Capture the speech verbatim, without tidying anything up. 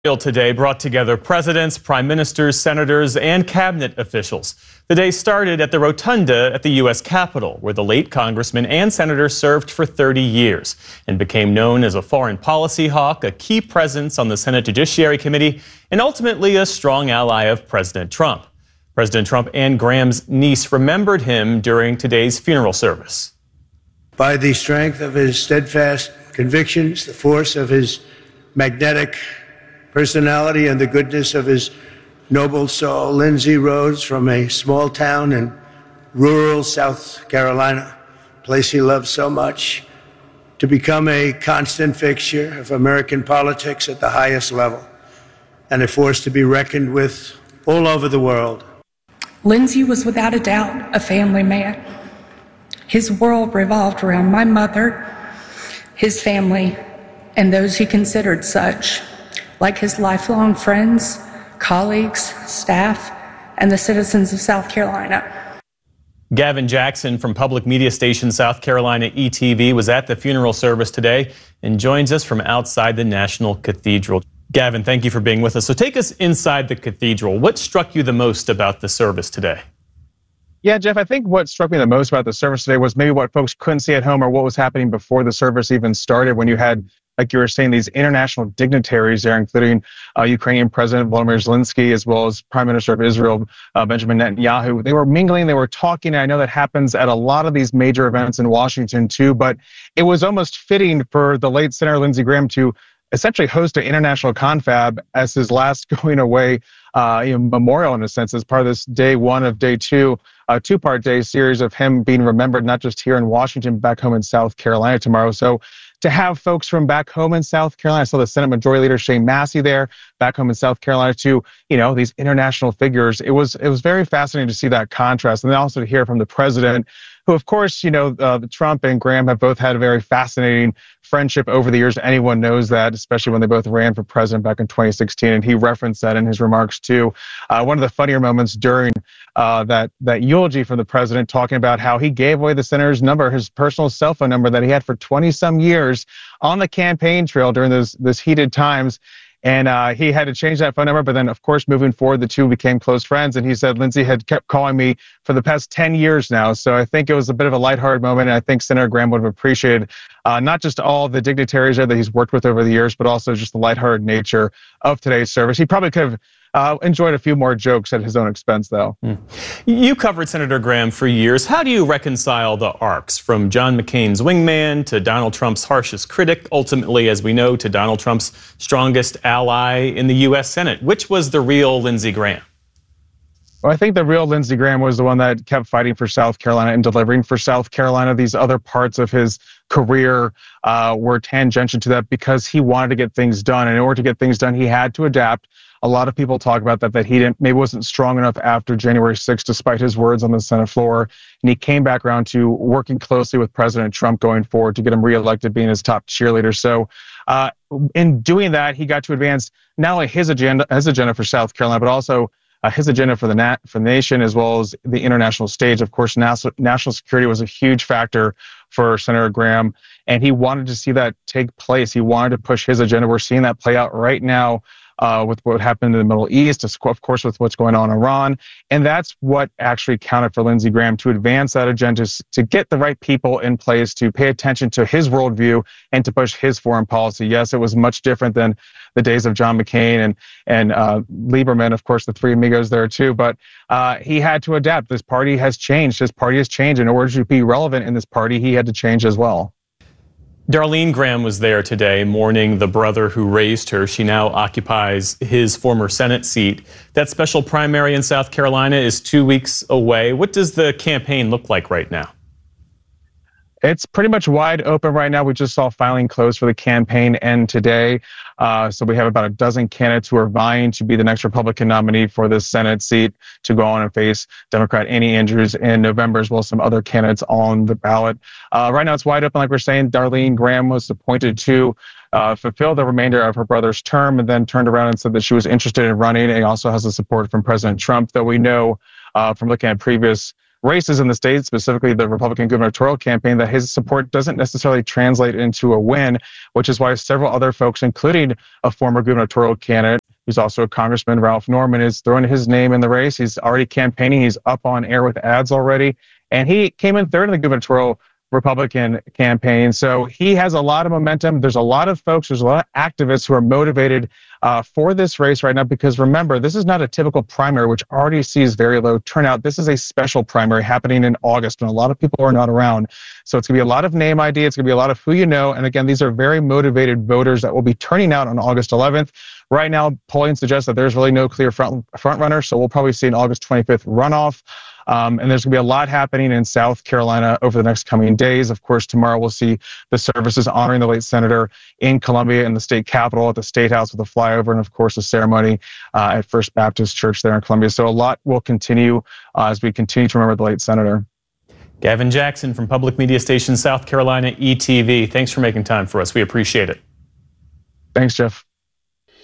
Today brought together presidents, prime ministers, senators, and cabinet officials. The day started at the Rotunda at the U S Capitol, where the late congressman and senator served for thirty years and became known as a foreign policy hawk, a key presence on the Senate Judiciary Committee, and ultimately a strong ally of President Trump. President Trump and Graham's niece remembered him during today's funeral service. By the strength of his steadfast convictions, the force of his magnetic personality, and the goodness of his noble soul, Lindsay rose from a small town in rural South Carolina, a place he loved so much, to become a constant fixture of American politics at the highest level, and a force to be reckoned with all over the world. Lindsay was without a doubt a family man. His world revolved around my mother, his family, and those he considered such, like his lifelong friends, colleagues, staff, and the citizens of South Carolina. Gavin Jackson from public media station South Carolina E T V was at the funeral service today and joins us from outside the National Cathedral. Gavin, thank you for being with us. So take us inside the cathedral. What struck you the most about the service today? Yeah, Jeff, I think what struck me the most about the service today was maybe what folks couldn't see at home or what was happening before the service even started, when you had, like you were saying, these international dignitaries there, including uh, Ukrainian President Volodymyr Zelensky, as well as Prime Minister of Israel, uh, Benjamin Netanyahu. They were mingling, they were talking. I know that happens at a lot of these major events in Washington, too, but it was almost fitting for the late Senator Lindsey Graham to essentially host an international confab as his last going away uh, you know, memorial, in a sense, as part of this day one of day two, a two-part day series of him being remembered, not just here in Washington, back home in South Carolina tomorrow. So to have folks from back home in South Carolina, I saw the Senate Majority Leader Shane Massey there, back home in South Carolina, to, you know, these international figures. It was it was very fascinating to see that contrast, and then also to hear from the president, who, of course, you know, uh, Trump and Graham have both had a very fascinating friendship over the years. Anyone knows that, especially when they both ran for president back in twenty sixteen, and he referenced that in his remarks too. Uh, one of the funnier moments during uh, that that eulogy from the president, talking about how he gave away the senator's number, his personal cell phone number that he had for twenty some years on the campaign trail during those those heated times. And uh, he had to change that phone number. But then, of course, moving forward, the two became close friends. And he said Lindsey had kept calling me for the past ten years now. So I think it was a bit of a lighthearted moment. And I think Senator Graham would have appreciated uh, not just all the dignitaries there that he's worked with over the years, but also just the lighthearted nature of today's service. He probably could have Uh, enjoyed a few more jokes at his own expense, though. Mm. You covered Senator Graham for years. How do you reconcile the arcs from John McCain's wingman to Donald Trump's harshest critic, ultimately, as we know, to Donald Trump's strongest ally in the U S Senate? Which was the real Lindsey Graham? Well, I think the real Lindsey Graham was the one that kept fighting for South Carolina and delivering for South Carolina. These other parts of his career uh, were tangential to that because he wanted to get things done. And in order to get things done, he had to adapt. A lot of people talk about that, that he didn't, maybe wasn't strong enough after January sixth, despite his words on the Senate floor. And he came back around to working closely with President Trump going forward to get him reelected, being his top cheerleader. So uh, in doing that, he got to advance not only his agenda, his agenda for South Carolina, but also uh, his agenda for the, nat- for the nation, as well as the international stage. Of course, nas- national security was a huge factor for Senator Graham, and he wanted to see that take place. He wanted to push his agenda. We're seeing that play out right now Uh, with what happened in the Middle East, of course, with what's going on in Iran. And that's what actually counted for Lindsey Graham, to advance that agenda, to get the right people in place, to pay attention to his worldview and to push his foreign policy. Yes, it was much different than the days of John McCain and, and uh, Lieberman, of course, the three amigos there too. But uh, he had to adapt. This party has changed. His party has changed. In order to be relevant in this party, he had to change as well. Darlene Graham was there today mourning the brother who raised her. She now occupies his former Senate seat. That special primary in South Carolina is two weeks away. What does the campaign look like right now? It's pretty much wide open right now. We just saw filing close for the campaign end today. Uh, so we have about a dozen candidates who are vying to be the next Republican nominee for this Senate seat to go on and face Democrat Annie Andrews in November, as well as some other candidates on the ballot. Uh, right now it's wide open, like we're saying. Darlene Graham was appointed to uh, fulfill the remainder of her brother's term, and then turned around and said that she was interested in running, and also has the support from President Trump, though we know uh, from looking at previous races in the state, specifically the Republican gubernatorial campaign, that his support doesn't necessarily translate into a win, which is why several other folks, including a former gubernatorial candidate, who's also a congressman, Ralph Norman, is throwing his name in the race. He's already campaigning. He's up on air with ads already. And he came in third in the gubernatorial Republican campaign. So he has a lot of momentum. There's a lot of folks, there's a lot of activists who are motivated uh, for this race right now, because remember, this is not a typical primary, which already sees very low turnout. This is a special primary happening in August when a lot of people are not around. So it's going to be a lot of name I D. It's going to be a lot of who you know. And again, these are very motivated voters that will be turning out on August eleventh. Right now, polling suggests that there's really no clear front, front runner. So we'll probably see an August twenty-fifth runoff. Um, and there's going to be a lot happening in South Carolina over the next coming days. Of course, tomorrow we'll see the services honoring the late senator in Columbia, in the state capitol, at the State House with a flyover, and of course a ceremony uh, at First Baptist Church there in Columbia. So a lot will continue uh, as we continue to remember the late senator. Gavin Jackson from public media station South Carolina E T V. Thanks for making time for us. We appreciate it. Thanks, Jeff.